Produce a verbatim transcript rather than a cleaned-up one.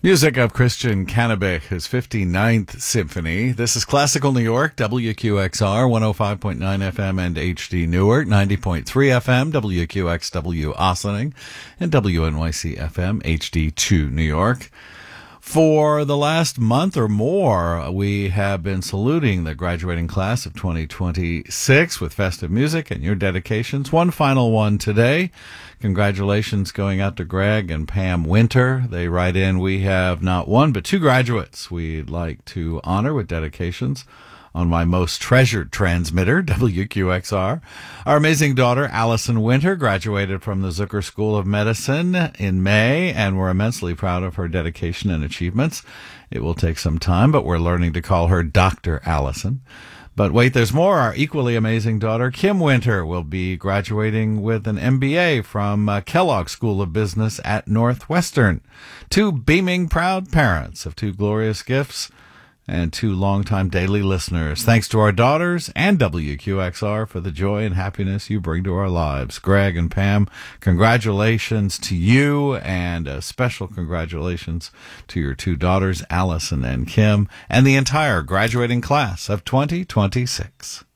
Music of Christian Canabich, his fifty-ninth symphony. This is Classical New York, W Q X R, one oh five point nine F M and H D Newark, ninety point three F M, W Q X W Ossining, and W N Y C F M, H D two New York. For the last month or more, we have been saluting the graduating class of twenty twenty-six with festive music and your dedications. One final one today. Congratulations going out to Greg and Pam Winter. They write in, we have not one but two graduates we'd like to honor with dedications on my most treasured transmitter, W Q X R. Our amazing daughter, Allison Winter, graduated from the Zucker School of Medicine in May, and we're immensely proud of her dedication and achievements. It will take some time, but we're learning to call her Doctor Allison. But wait, there's more. Our equally amazing daughter, Kim Winter, will be graduating with an M B A from uh, Kellogg School of Business at Northwestern. Two beaming, proud parents of two glorious gifts and two longtime daily listeners. Thanks to our daughters and W Q X R for the joy and happiness you bring to our lives. Greg and Pam, congratulations to you, and a special congratulations to your two daughters, Allison and Kim, and the entire graduating class of twenty twenty-six.